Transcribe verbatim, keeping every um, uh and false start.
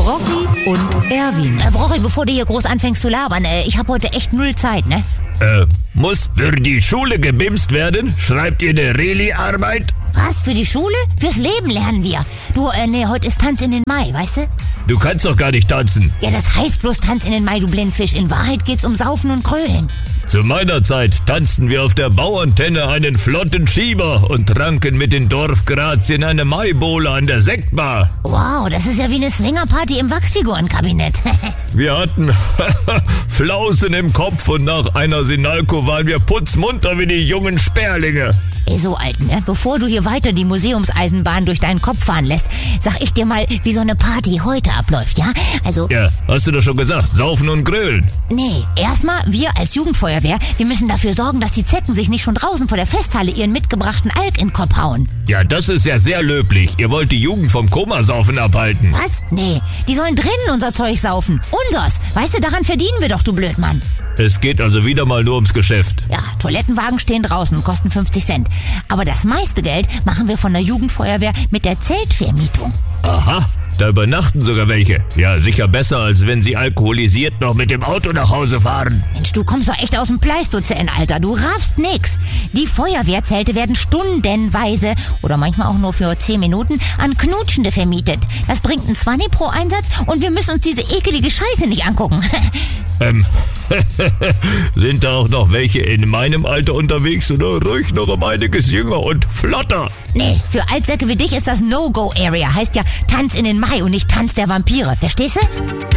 Brochi und Erwin. Äh, Brochi, bevor du hier groß anfängst zu labern, äh, ich habe heute echt null Zeit, ne? Äh, muss für die Schule gebimst werden? Schreibt ihr eine Reli-Arbeit? Was, für die Schule? Fürs Leben lernen wir. Du, äh, nee, heute ist Tanz in den Mai, weißt du? Du kannst doch gar nicht tanzen. Ja, das heißt bloß Tanz in den Mai, du Blindfisch. In Wahrheit geht's um Saufen und Krölen. Zu meiner Zeit tanzten wir auf der Bauantenne einen flotten Schieber und tranken mit den Dorfgrazien eine Maibowle an der Sektbar. Wow, das ist ja wie eine Swingerparty im Wachsfigurenkabinett. Wir hatten Flausen im Kopf und nach einer Sinalco waren wir putzmunter wie die jungen Sperlinge. Ey, so alt, ne? Bevor du hier weiter die Museumseisenbahn durch deinen Kopf fahren lässt, sag ich dir mal, wie so eine Party heute abläuft, ja? Also... Ja, hast du doch schon gesagt, saufen und grillen. Nee, erstmal, wir als Jugendfeuerwehr, wir müssen dafür sorgen, dass die Zecken sich nicht schon draußen vor der Festhalle ihren mitgebrachten Alk in den Kopf hauen. Ja, das ist ja sehr löblich. Ihr wollt die Jugend vom Komasaufen abhalten. Was? Nee, die sollen drinnen unser Zeug saufen. Unsers. Weißt du, daran verdienen wir doch, du Blödmann. Es geht also wieder mal nur ums Geschäft. Ja, Toilettenwagen stehen draußen und kosten fünfzig Cent. Aber das meiste Geld machen wir von der Jugendfeuerwehr mit der Zeltvermietung. Aha, da übernachten sogar welche. Ja, sicher besser, als wenn sie alkoholisiert noch mit dem Auto nach Hause fahren. Mensch, du kommst doch echt aus dem Pleistozän, Alter. Du raffst nix. Die Feuerwehrzelte werden stundenweise oder manchmal auch nur für zehn Minuten an Knutschende vermietet. Das bringt einen Zwanni pro Einsatz und wir müssen uns diese ekelige Scheiße nicht angucken. Ähm, sind da auch noch welche in meinem Alter unterwegs oder ruhig noch um einiges jünger und flotter? Nee, für Altsäcke wie dich ist das No-Go-Area. Heißt ja Tanz in den Mai und nicht Tanz der Vampire. Verstehst du?